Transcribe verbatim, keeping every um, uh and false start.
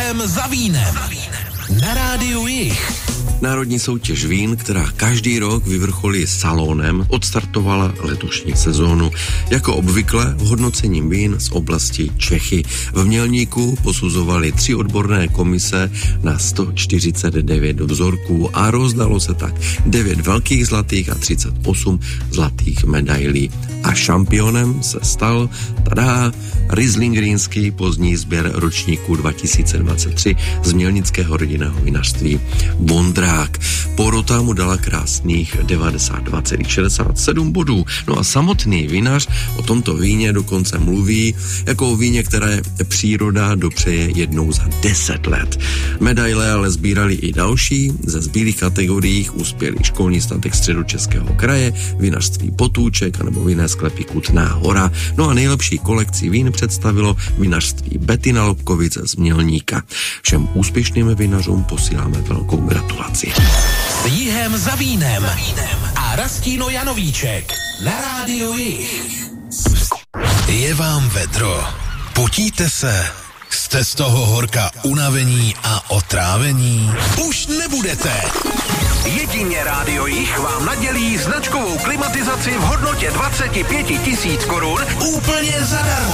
Jihem za vínem. Na rádiu Jih. Národní soutěž vín, která každý rok vyvrcholí salonem, odstartovala letošní sezónu. Jako obvykle hodnocením vín z oblasti Čechy. V Mělníku posuzovali tři odborné komise na sto čtyřicet devět vzorků a rozdalo se tak devět velkých zlatých a třicet osm zlatých medailí. A šampionem se stal, tada, Riesling rýnský pozdní sběr ročníku dva tisíce dvacet tři z mělnického rodinného vinařství Vondrák. Porota mu dala krásných devadesát dva celá šedesát sedm bodů. No a samotný vinař o tomto víně dokonce mluví jako o víně, které příroda dopřeje jednou za deset let. Medaile ale sbírali i další. Ze zbylých kategoriích uspěli školní statek Středočeského kraje, vinařství Potůček anebo vinné sklepy Kutná Hora. No a nejlepší kolekci vín představilo vinařství Betina Lobkovice z Mělníka. Všem úspěšným vinařům posíláme velkou gratulaci. S Jihem za vínem a Rastíno Janovíček na rádiu Jih. Je vám vedro. Potíte se? Jste z toho horka unavení a otrávení? Už nebudete. Jedině rádio Jih vám nadělí značkovou klimatizaci v hodnotě dvacet pět tisíc korun úplně zadarmo.